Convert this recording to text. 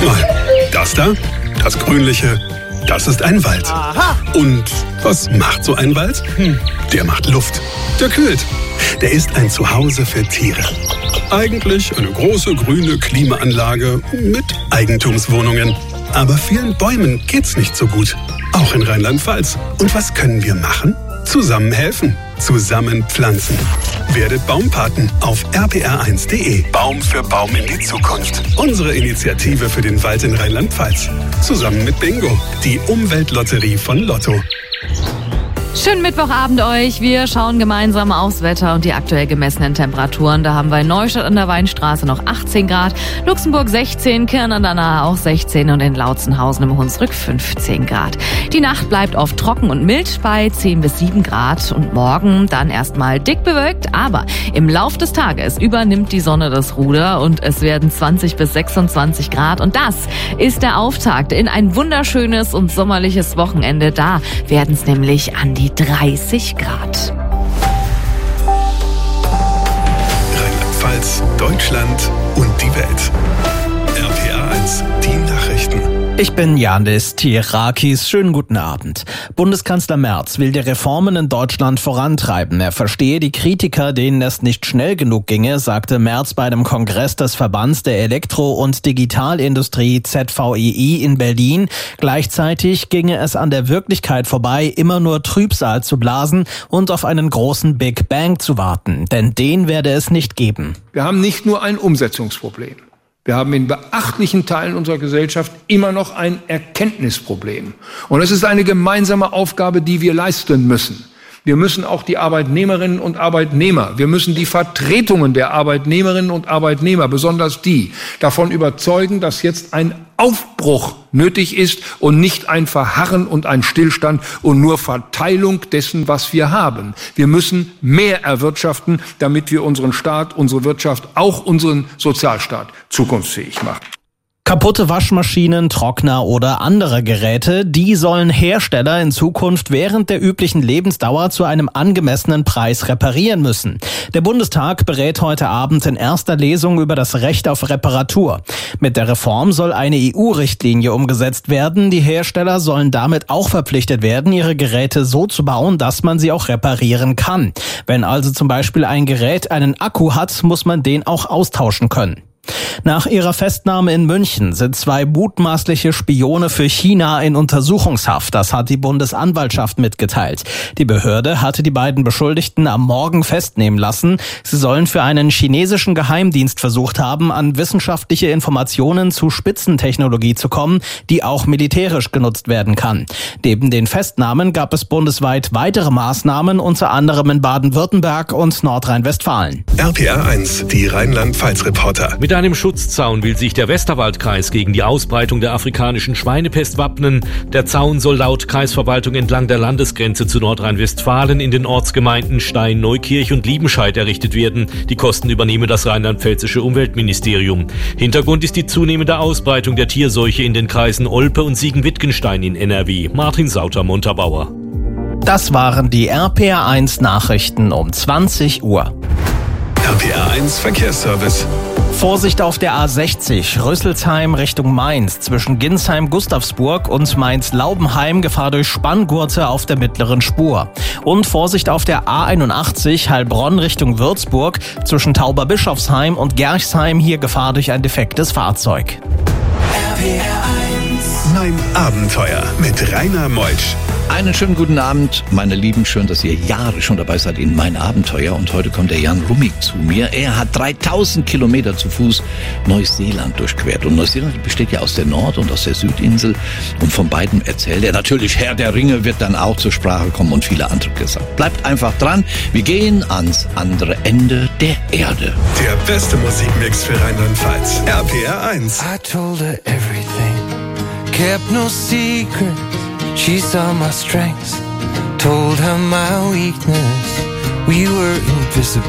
mal. Das da, das Grünliche, das ist ein Wald. Aha. Und was macht so ein Wald? Der macht Luft. Der kühlt. Der ist ein Zuhause für Tiere. Eigentlich eine große grüne Klimaanlage mit Eigentumswohnungen. Aber vielen Bäumen geht's nicht so gut. Auch in Rheinland-Pfalz. Und was können wir machen? Zusammen helfen. Zusammen pflanzen. Werdet Baumpaten auf rpr1.de. Baum für Baum in die Zukunft. Unsere Initiative für den Wald in Rheinland-Pfalz. Zusammen mit Bingo, die Umweltlotterie von Lotto. Schönen Mittwochabend euch. Wir schauen gemeinsam aufs Wetter und die aktuell gemessenen Temperaturen. Da haben wir in Neustadt an der Weinstraße noch 18 Grad, Luxemburg 16, Kirn an der Nahe auch 16 und in Lautzenhausen im Hunsrück 15 Grad. Die Nacht bleibt oft trocken und mild bei 10 bis 7 Grad und morgen dann erstmal dick bewölkt, aber im Lauf des Tages übernimmt die Sonne das Ruder und es werden 20 bis 26 Grad und das ist der Auftakt in ein wunderschönes und sommerliches Wochenende. Da werden es nämlich an die 30 Grad. Rheinland-Pfalz, Deutschland und die Welt. RPR1, die Nachrichten. Ich bin Janis Tirakis. Schönen guten Abend. Bundeskanzler Merz will die Reformen in Deutschland vorantreiben. Er verstehe die Kritiker, denen es nicht schnell genug ginge, sagte Merz bei einem Kongress des Verbands der Elektro- und Digitalindustrie ZVEI in Berlin. Gleichzeitig ginge es an der Wirklichkeit vorbei, immer nur Trübsal zu blasen und auf einen großen Big Bang zu warten. Denn den werde es nicht geben. Wir haben nicht nur ein Umsetzungsproblem. Wir haben in beachtlichen Teilen unserer Gesellschaft immer noch ein Erkenntnisproblem. Und es ist eine gemeinsame Aufgabe, die wir leisten müssen. Wir müssen auch die Arbeitnehmerinnen und Arbeitnehmer, wir müssen die Vertretungen der Arbeitnehmerinnen und Arbeitnehmer, besonders die, davon überzeugen, dass jetzt ein Aufbruch nötig ist und nicht ein Verharren und ein Stillstand und nur Verteilung dessen, was wir haben. Wir müssen mehr erwirtschaften, damit wir unseren Staat, unsere Wirtschaft, auch unseren Sozialstaat zukunftsfähig machen. Kaputte Waschmaschinen, Trockner oder andere Geräte, die sollen Hersteller in Zukunft während der üblichen Lebensdauer zu einem angemessenen Preis reparieren müssen. Der Bundestag berät heute Abend in erster Lesung über das Recht auf Reparatur. Mit der Reform soll eine EU-Richtlinie umgesetzt werden. Die Hersteller sollen damit auch verpflichtet werden, ihre Geräte so zu bauen, dass man sie auch reparieren kann. Wenn also zum Beispiel ein Gerät einen Akku hat, muss man den auch austauschen können. Nach ihrer Festnahme in München sind 2 mutmaßliche Spione für China in Untersuchungshaft. Das hat die Bundesanwaltschaft mitgeteilt. Die Behörde hatte die beiden Beschuldigten am Morgen festnehmen lassen. Sie sollen für einen chinesischen Geheimdienst versucht haben, an wissenschaftliche Informationen zu Spitzentechnologie zu kommen, die auch militärisch genutzt werden kann. Neben den Festnahmen gab es bundesweit weitere Maßnahmen, unter anderem in Baden-Württemberg und Nordrhein-Westfalen. RPR1, die Rheinland-Pfalz-Reporter. Mit einem Schutzzaun will sich der Westerwaldkreis gegen die Ausbreitung der afrikanischen Schweinepest wappnen. Der Zaun soll laut Kreisverwaltung entlang der Landesgrenze zu Nordrhein-Westfalen in den Ortsgemeinden Stein, Neukirch und Liebenscheid errichtet werden. Die Kosten übernehme das rheinland-pfälzische Umweltministerium. Hintergrund ist die zunehmende Ausbreitung der Tierseuche in den Kreisen Olpe und Siegen-Wittgenstein in NRW. Martin Sauter-Montabaur. Das waren die RPR1 Nachrichten um 20 Uhr. RPR1 Verkehrsservice. Vorsicht auf der A60, Rüsselsheim Richtung Mainz, zwischen Ginsheim-Gustavsburg und Mainz-Laubenheim, Gefahr durch Spanngurte auf der mittleren Spur. Und Vorsicht auf der A81, Heilbronn Richtung Würzburg, zwischen Tauberbischofsheim und Gerchsheim, hier Gefahr durch ein defektes Fahrzeug. Mein Abenteuer mit Rainer Meutsch. Einen schönen guten Abend, meine Lieben. Schön, dass ihr Jahre schon dabei seid in Mein Abenteuer. Und heute kommt der Jan Rummig zu mir. Er hat 3000 Kilometer zu Fuß Neuseeland durchquert. Und Neuseeland besteht ja aus der Nord- und aus der Südinsel. Und von beiden erzählt er. Natürlich, Herr der Ringe wird dann auch zur Sprache kommen und viele andere Sachen. Bleibt einfach dran. Wir gehen ans andere Ende der Erde. Der beste Musikmix für Rheinland-Pfalz. RPR1. I told her everything, kept no secret. She saw my strengths, told her my weakness. We were invisible.